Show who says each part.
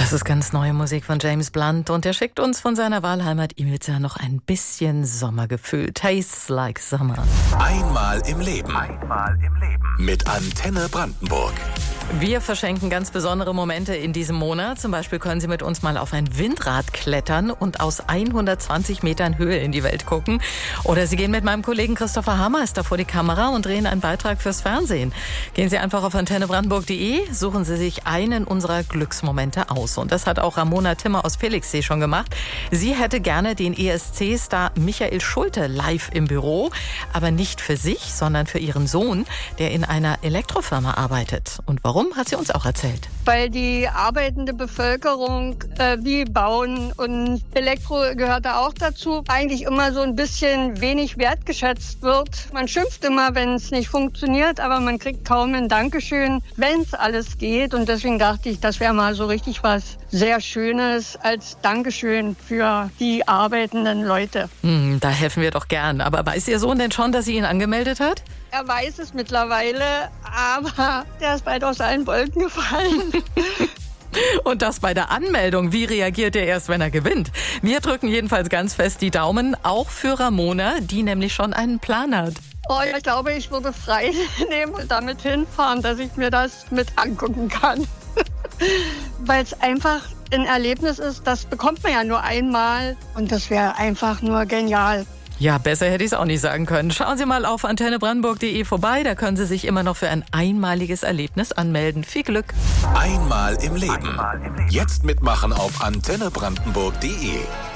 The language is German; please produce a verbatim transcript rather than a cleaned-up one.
Speaker 1: Das ist ganz neue Musik von James Blunt und er schickt uns von seiner Wahlheimat Ibiza noch ein bisschen Sommergefühl. Tastes like summer.
Speaker 2: Einmal im Leben. Einmal im Leben. Mit Antenne Brandenburg.
Speaker 1: Wir verschenken ganz besondere Momente in diesem Monat. Zum Beispiel können Sie mit uns mal auf ein Windrad klettern und aus hundertzwanzig Metern Höhe in die Welt gucken. Oder Sie gehen mit meinem Kollegen Christopher Hameister vor die Kamera und drehen einen Beitrag fürs Fernsehen. Gehen Sie einfach auf antenne brandenburg punkt de, suchen Sie sich einen unserer Glücksmomente aus. Und das hat auch Ramona Timmer aus Felixsee schon gemacht. Sie hätte gerne den E S C-Star Michael Schulte live im Büro. Aber nicht für sich, sondern für ihren Sohn, der in einer Elektrofirma arbeitet. Und warum? Hat sie uns auch erzählt.
Speaker 3: Weil die arbeitende Bevölkerung äh, wie Bauen und Elektro gehört da auch dazu, eigentlich immer so ein bisschen wenig wertgeschätzt wird. Man schimpft immer, wenn es nicht funktioniert, aber man kriegt kaum ein Dankeschön, wenn es alles geht. Und deswegen dachte ich, das wäre mal so richtig was sehr Schönes als Dankeschön für die arbeitenden Leute.
Speaker 1: Hm, da helfen wir doch gern. Aber weiß Ihr Sohn denn schon, dass sie ihn angemeldet hat?
Speaker 3: Er weiß es mittlerweile, aber der ist bald aus allen Wolken gefallen.
Speaker 1: Und das bei der Anmeldung. Wie reagiert er erst, wenn er gewinnt? Wir drücken jedenfalls ganz fest die Daumen, auch für Ramona, die nämlich schon einen Plan hat.
Speaker 3: Oh, ich glaube, ich würde frei nehmen und damit hinfahren, dass ich mir das mit angucken kann. Weil es einfach ein Erlebnis ist, das bekommt man ja nur einmal und das wäre einfach nur genial.
Speaker 1: Ja, besser hätte ich es auch nicht sagen können. Schauen Sie mal auf antenne brandenburg punkt de vorbei, da können Sie sich immer noch für ein einmaliges Erlebnis anmelden. Viel Glück!
Speaker 2: Einmal im Leben. Jetzt mitmachen auf antenne brandenburg punkt de.